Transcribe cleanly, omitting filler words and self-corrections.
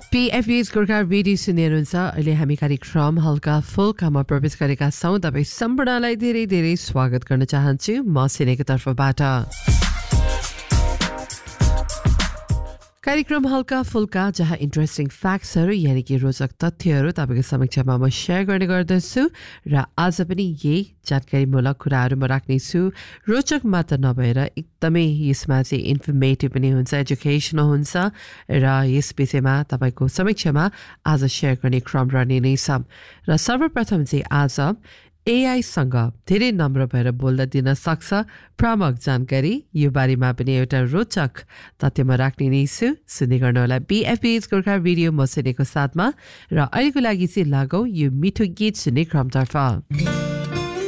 PFB's Gorkha radio सुन्नुहुन्छ अहिले हामी कार्यक्रम हल्का फुल्कामा प्रवेश गरेका छौं तपाई सम्पूर्णलाई धेरै धेरै स्वागत गर्न चाहन्छु म सिनेको तर्फबाट कार्यक्रम हल्का फुल्का जहाँ इन्ट्रेस्टिङ फ्याक्ट्सहरु यानी कि रोचक तथ्यहरु तपाईको समक्षमा म शेयर गर्ने गर्दछु र आज पनि यही जानकारीमूलक कुराहरु म राख्ने छु रोचक मात्र नभएर एकदमै यसमा चाहिँ इन्फर्मेटिभ पनि हुन्छ एजुकेशनल हुन्छ र यस विषयमा तपाईको समक्षमा आज शेयर गर्ने क्रम रहने नै छ र सर्वप्रथम चाहिँ आज AI सँग धेरै नम्र भएर बोल्न दिन सक्छ भ्रामक जानकारी यो बारेमा पनि एउटा रोचक तथ्यमा राख्ने नै छु सुन्दै गर्नु होला BFB's गोर्खा भिडियो म सुनेको साथमा र अहिलेको लागि चाहिँ लागौ यो मिठो गीत सुन्ने क्रमतर्फ